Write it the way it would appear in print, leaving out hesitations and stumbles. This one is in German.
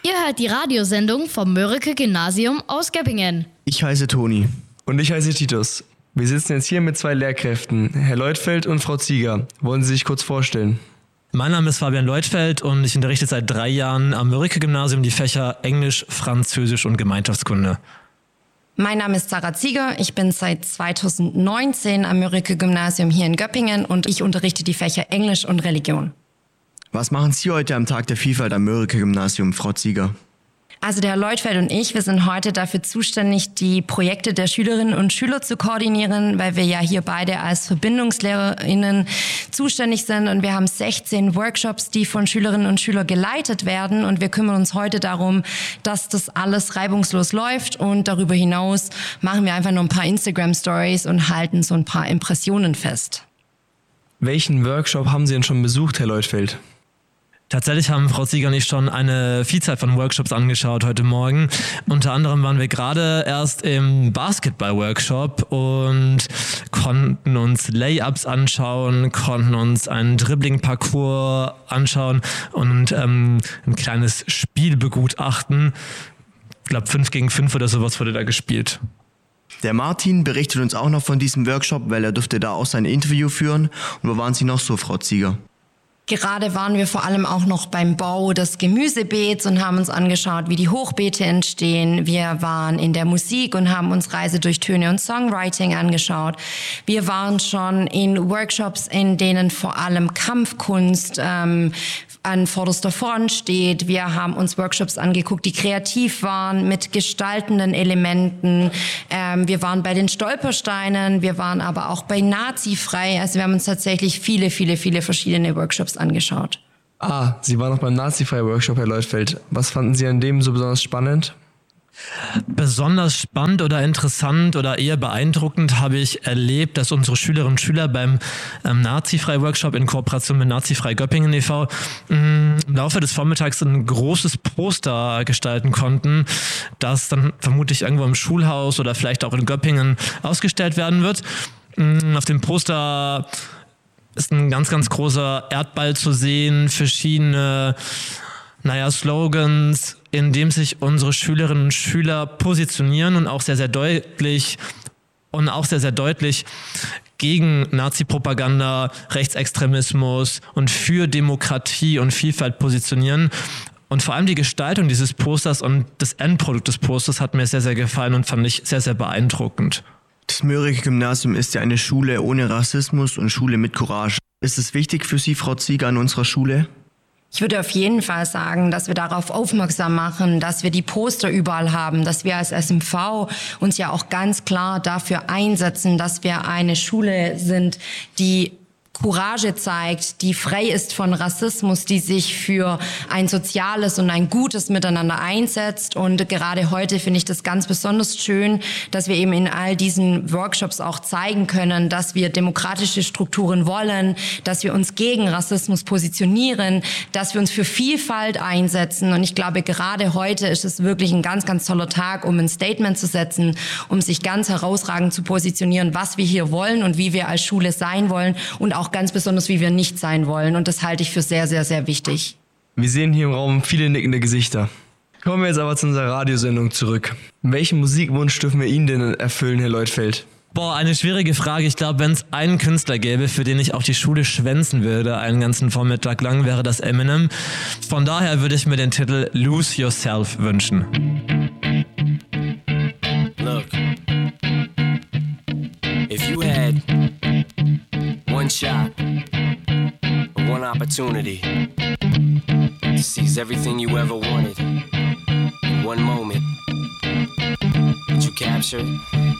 Ihr hört die Radiosendung vom Mörike-Gymnasium aus Göppingen. Ich heiße Toni. Und ich heiße Titus. Wir sitzen jetzt hier mit zwei Lehrkräften, Herr Leutfeld und Frau Zieger. Wollen Sie sich kurz vorstellen? Mein Name ist Fabian Leutfeld und ich unterrichte seit 3 Jahren am Mörike-Gymnasium die Fächer Englisch, Französisch und Gemeinschaftskunde. Mein Name ist Sarah Zieger, ich bin seit 2019 am Mörike-Gymnasium hier in Göppingen und ich unterrichte die Fächer Englisch und Religion. Was machen Sie heute am Tag der Vielfalt am Mörike-Gymnasium, Frau Zieger? Also der Herr Leutfeld und ich, wir sind heute dafür zuständig, die Projekte der Schülerinnen und Schüler zu koordinieren, weil wir ja hier beide als VerbindungslehrerInnen zuständig sind und wir haben 16 Workshops, die von Schülerinnen und Schülern geleitet werden und wir kümmern uns heute darum, dass das alles reibungslos läuft und darüber hinaus machen wir einfach noch ein paar Instagram-Stories und halten so ein paar Impressionen fest. Welchen Workshop haben Sie denn schon besucht, Herr Leutfeld? Tatsächlich haben Frau Zieger und ich schon eine Vielzahl von Workshops angeschaut heute Morgen. Unter anderem waren wir gerade erst im Basketball-Workshop und konnten uns Layups anschauen, konnten uns einen Dribbling-Parcours anschauen und ein kleines Spiel begutachten. Ich glaube 5 gegen 5 oder sowas wurde da gespielt. Der Martin berichtet uns auch noch von diesem Workshop, weil er durfte da auch sein Interview führen. Und wo waren Sie noch so, Frau Zieger? Gerade waren wir vor allem auch noch beim Bau des Gemüsebeets und haben uns angeschaut, wie die Hochbeete entstehen. Wir waren in der Musik und haben uns Reise durch Töne und Songwriting angeschaut. Wir waren schon in Workshops, in denen vor allem Kampfkunst an vorderster Front steht. Wir haben uns Workshops angeguckt, die kreativ waren, mit gestaltenden Elementen. Wir waren bei den Stolpersteinen, wir waren aber auch bei Nazifrei. Also wir haben uns tatsächlich viele verschiedene Workshops angeschaut. Sie waren noch beim Nazifrei-Workshop, Herr Leutfeld. Was fanden Sie an dem so besonders spannend? Besonders spannend oder interessant oder eher beeindruckend habe ich erlebt, dass unsere Schülerinnen und Schüler beim Nazifrei-Workshop in Kooperation mit Nazifrei Göppingen e.V. Im Laufe des Vormittags ein großes Poster gestalten konnten, das dann vermutlich irgendwo im Schulhaus oder vielleicht auch in Göppingen ausgestellt werden wird. Auf dem Poster ist ein ganz großer Erdball zu sehen, verschiedene Slogans, in dem sich unsere Schülerinnen und Schüler positionieren und auch sehr deutlich gegen Nazi-Propaganda, Rechtsextremismus und für Demokratie und Vielfalt positionieren. Und vor allem die Gestaltung dieses Posters und das Endprodukt des Posters hat mir sehr gefallen und fand ich sehr beeindruckend. Das Mörike-Gymnasium ist ja eine Schule ohne Rassismus und Schule mit Courage. Ist es wichtig für Sie, Frau Zieger, an unserer Schule? Ich würde auf jeden Fall sagen, dass wir darauf aufmerksam machen, dass wir die Poster überall haben, dass wir als SMV uns ja auch ganz klar dafür einsetzen, dass wir eine Schule sind, die Courage zeigt, die frei ist von Rassismus, die sich für ein soziales und ein gutes Miteinander einsetzt. Und gerade heute finde ich das ganz besonders schön, dass wir eben in all diesen Workshops auch zeigen können, dass wir demokratische Strukturen wollen, dass wir uns gegen Rassismus positionieren, dass wir uns für Vielfalt einsetzen. Und ich glaube, gerade heute ist es wirklich ein ganz toller Tag, um ein Statement zu setzen, um sich ganz herausragend zu positionieren, was wir hier wollen und wie wir als Schule sein wollen und auch ganz besonders, wie wir nicht sein wollen. Und das halte ich für sehr wichtig. Wir sehen hier im Raum viele nickende Gesichter. Kommen wir jetzt aber zu unserer Radiosendung zurück. Welchen Musikwunsch dürfen wir Ihnen denn erfüllen, Herr Leutfeld? Eine schwierige Frage. Ich glaube, wenn es einen Künstler gäbe, für den ich auch die Schule schwänzen würde, einen ganzen Vormittag lang, wäre das Eminem. Von daher würde ich mir den Titel Lose Yourself wünschen. Look, if you had one shot, one opportunity to seize everything you ever wanted in one moment, would you capture it?